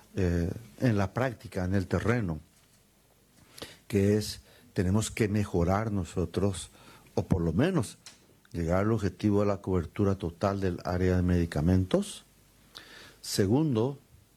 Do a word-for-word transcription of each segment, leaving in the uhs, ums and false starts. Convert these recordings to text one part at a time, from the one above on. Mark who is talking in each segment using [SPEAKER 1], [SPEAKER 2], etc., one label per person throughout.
[SPEAKER 1] eh, en la práctica, en el terreno, que es, tenemos que mejorar nosotros, o por lo menos llegar al objetivo de la cobertura total del área de medicamentos. Segundo,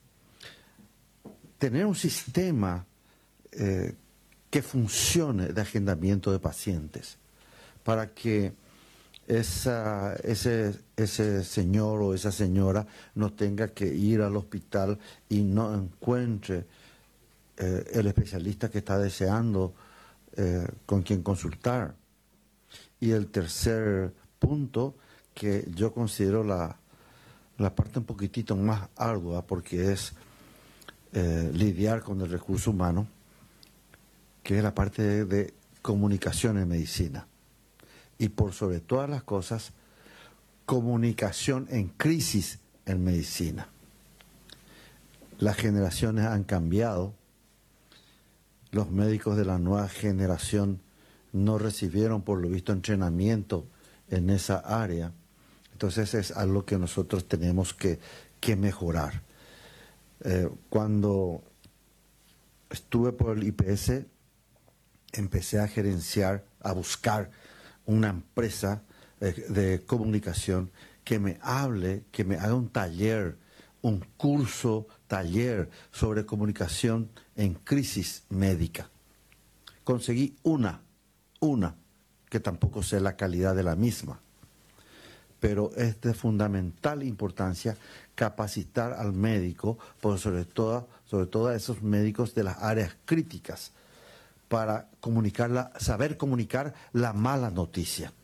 [SPEAKER 1] tener un sistema eh, que funcione de agendamiento de pacientes, para que esa, ese, ese señor o esa señora no tenga que ir al hospital y no encuentre eh, el especialista que está deseando eh, con quien consultar. Y el tercer punto, que yo considero la, la parte un poquitito más ardua, porque es eh, lidiar con el recurso humano, que es la parte de, de comunicación en medicina. Y por sobre todas las cosas, comunicación en crisis en medicina. Las generaciones han cambiado, los médicos de la nueva generación no recibieron por lo visto entrenamiento en esa área, entonces es algo que nosotros tenemos que, que mejorar. Eh, cuando estuve por el I P S, empecé a gerenciar, a buscar una empresa eh, de comunicación que me hable, que me haga un taller, un curso, taller sobre comunicación en crisis médica. Conseguí una, una, que tampoco sé la calidad de la misma, pero es de fundamental importancia capacitar al médico, por sobre todo, sobre todo a esos médicos de las áreas críticas, para comunicarla, saber comunicar la mala noticia.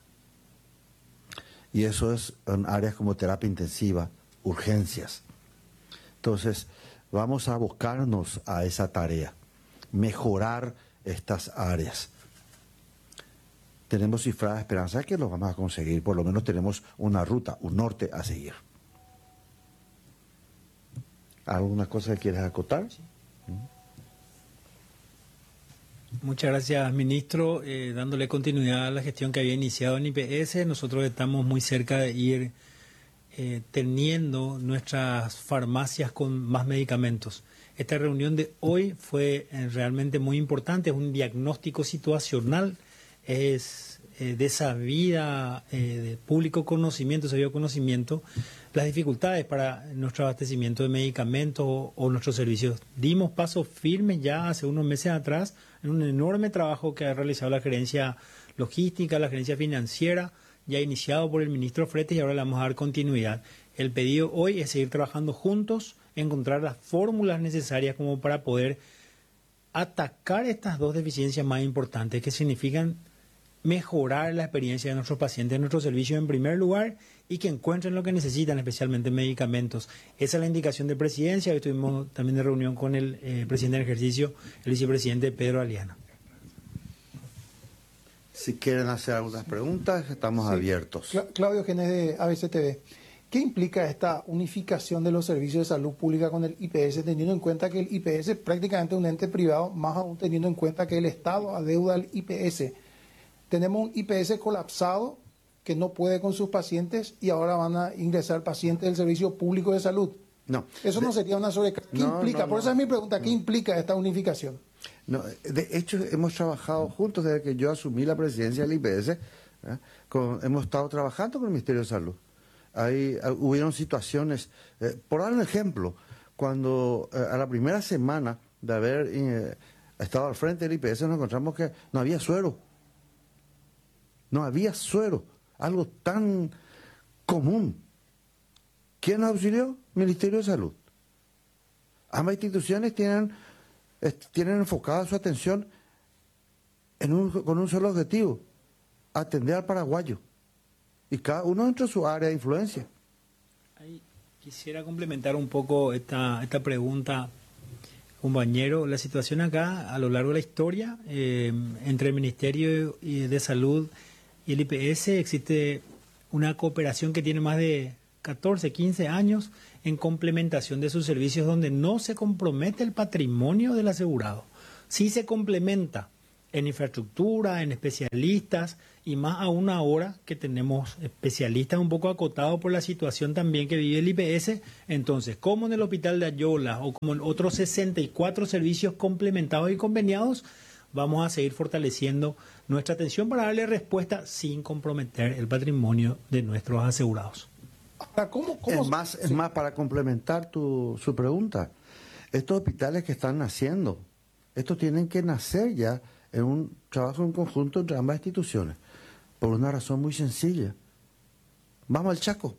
[SPEAKER 1] Y eso es en áreas como terapia intensiva, urgencias. Entonces, vamos a abocarnos a esa tarea, mejorar estas áreas. Tenemos cifrada esperanza que lo vamos a conseguir, por lo menos tenemos una ruta, un norte a seguir. ¿Alguna cosa que quieras acotar? Sí.
[SPEAKER 2] Muchas gracias, ministro. Eh, dándole continuidad a la gestión que había iniciado en I P S, nosotros estamos muy cerca de ir eh, teniendo nuestras farmacias con más medicamentos. Esta reunión de hoy fue eh, realmente muy importante, es un diagnóstico situacional, es eh, de sabida, eh, de público conocimiento, sabido conocimiento, las dificultades para nuestro abastecimiento de medicamentos o, o nuestros servicios. Dimos pasos firmes ya hace unos meses atrás en un enorme trabajo que ha realizado la gerencia logística, la gerencia financiera, ya iniciado por el ministro Fretes, y ahora le vamos a dar continuidad. El pedido hoy es seguir trabajando juntos, encontrar las fórmulas necesarias como para poder atacar estas dos deficiencias más importantes, que significan mejorar la experiencia de nuestros pacientes en nuestros servicios en primer lugar, y que encuentren lo que necesitan, especialmente medicamentos. Esa es la indicación de presidencia. Hoy estuvimos también de reunión con el eh, presidente del ejercicio, el vicepresidente Pedro Aliana.
[SPEAKER 1] Si quieren hacer algunas preguntas, estamos sí. abiertos.
[SPEAKER 3] Cla Claudio Genes de A B C T V. ¿Qué implica esta unificación de los servicios de salud pública con el I P S, teniendo en cuenta que el I P S es prácticamente un ente privado, más aún teniendo en cuenta que el Estado adeuda al I P S? Tenemos un I P S colapsado que no puede con sus pacientes, y ahora van a ingresar pacientes del Servicio Público de Salud.
[SPEAKER 1] No.
[SPEAKER 3] Eso no sería una sobrecarga. ¿Qué no, implica? No, Por no, eso es mi pregunta. ¿Qué no. implica esta unificación?
[SPEAKER 1] No, de hecho, hemos trabajado juntos desde que yo asumí la presidencia del I P S. ¿eh? Con, hemos estado trabajando con el Ministerio de Salud. Ahí uh, hubieron situaciones, eh, por dar un ejemplo, cuando eh, a la primera semana de haber eh, estado al frente del I P S nos encontramos que no había suero. No había suero, algo tan común. ¿Quién nos auxilió? Ministerio de Salud. Ambas instituciones tienen, tienen enfocada su atención en un, con un solo objetivo: atender al paraguayo. Y cada uno dentro de su área de influencia.
[SPEAKER 2] Ahí quisiera complementar un poco esta, esta pregunta, compañero. La situación acá, a lo largo de la historia, eh, entre el Ministerio de Salud y el I P S, existe una cooperación que tiene más de catorce, quince años en complementación de sus servicios, donde no se compromete el patrimonio del asegurado. Sí se complementa en infraestructura, en especialistas, y más aún ahora que tenemos especialistas un poco acotados por la situación también que vive el I P S. Entonces, como en el hospital de Ayola o como en otros sesenta y cuatro servicios complementados y conveniados, vamos a seguir fortaleciendo nuestra atención para darle respuesta sin comprometer el patrimonio de nuestros asegurados.
[SPEAKER 3] ¿Cómo, cómo?
[SPEAKER 1] Es más, es más, para complementar tu, su pregunta, estos hospitales que están naciendo, estos tienen que nacer ya en un trabajo en conjunto entre ambas instituciones, por una razón muy sencilla. Vamos al Chaco.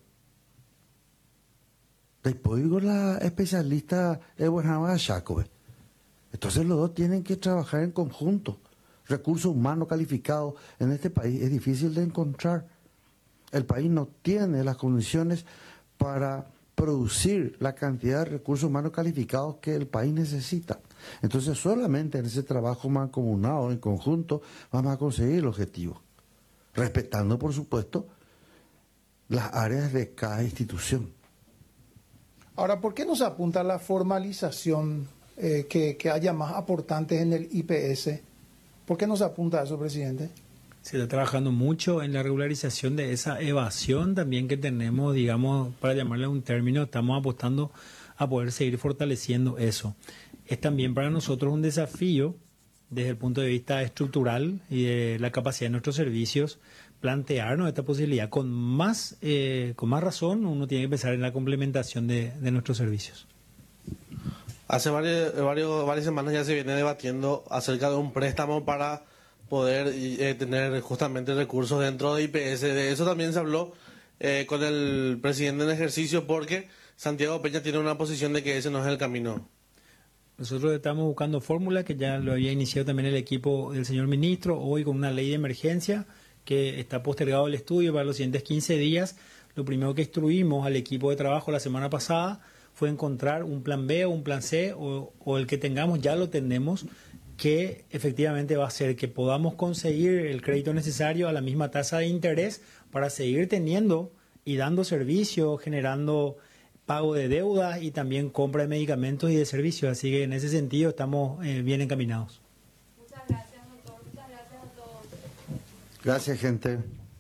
[SPEAKER 1] Después digo la especialista de Buenavada Chaco. Entonces los dos tienen que trabajar en conjunto. Recursos humanos calificados en este país es difícil de encontrar. El país no tiene las condiciones para producir la cantidad de recursos humanos calificados que el país necesita. Entonces solamente en ese trabajo mancomunado, en conjunto, vamos a conseguir el objetivo, respetando por supuesto las áreas de cada institución.
[SPEAKER 3] Ahora, ¿por qué no se apunta a la formalización, eh, que, que haya más aportantes en el I P S? ¿Por qué no se apunta a eso, presidente?
[SPEAKER 2] Se está trabajando mucho en la regularización de esa evasión también que tenemos, digamos, para llamarle un término, estamos apostando a poder seguir fortaleciendo eso. Es también para nosotros un desafío desde el punto de vista estructural y de la capacidad de nuestros servicios plantearnos esta posibilidad. Con más, eh, con más razón uno tiene que pensar en la complementación de, de nuestros servicios.
[SPEAKER 4] Hace varios, varios, varias semanas ya se viene debatiendo acerca de un préstamo para poder eh, tener justamente recursos dentro de I P S. De eso también se habló eh, con el presidente en ejercicio, porque Santiago Peña tiene una posición de que ese no es el camino.
[SPEAKER 2] Nosotros estamos buscando fórmulas que ya lo había iniciado también el equipo del señor ministro, hoy con una ley de emergencia que está postergado el estudio para los siguientes quince días. Lo primero que instruimos al equipo de trabajo la semana pasada fue encontrar un plan B o un plan C, o, o el que tengamos, ya lo tenemos, que efectivamente va a hacer que podamos conseguir el crédito necesario a la misma tasa de interés para seguir teniendo y dando servicio, generando pago de deudas y también compra de medicamentos y de servicios. Así que en ese sentido estamos eh, bien encaminados.
[SPEAKER 5] Muchas gracias, doctor. Muchas gracias a todos.
[SPEAKER 1] Gracias, gente.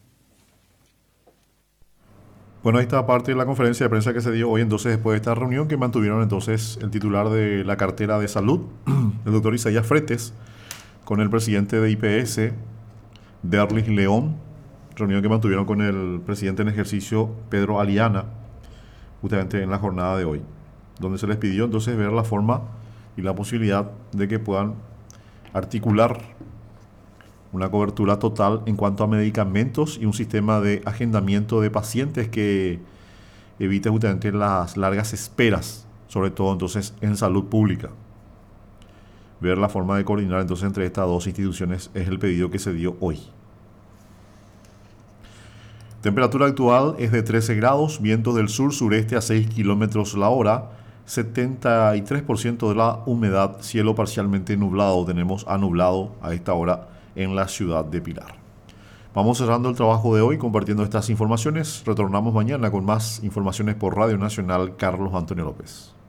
[SPEAKER 6] Bueno, ahí está parte de la conferencia de prensa que se dio hoy, entonces, después de esta reunión que mantuvieron entonces el titular de la cartera de salud, el doctor Isaías Fretes, con el presidente de I P S, Derlis León, reunión que mantuvieron con el presidente en ejercicio, Pedro Aliana, justamente en la jornada de hoy, donde se les pidió entonces ver la forma y la posibilidad de que puedan articular una cobertura total en cuanto a medicamentos y un sistema de agendamiento de pacientes que evite justamente las largas esperas, sobre todo entonces en salud pública. Ver la forma de coordinar entonces entre estas dos instituciones es el pedido que se dio hoy. Temperatura actual es de trece grados, viento del sur-sureste a seis kilómetros la hora, setenta y tres por ciento de la humedad, cielo parcialmente nublado, tenemos anublado a esta hora en la ciudad de Pilar. Vamos cerrando el trabajo de hoy compartiendo estas informaciones. Retornamos mañana con más informaciones por Radio Nacional Carlos Antonio López.